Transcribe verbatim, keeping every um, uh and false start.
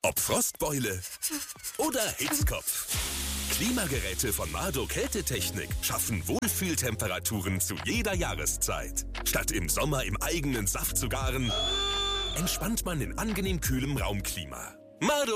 Ob Frostbeule oder Hitzkopf. Klimageräte von Mado Kältetechnik schaffen Wohlfühltemperaturen zu jeder Jahreszeit. Statt im Sommer im eigenen Saft zu garen, entspannt man in angenehm kühlem Raumklima. Mado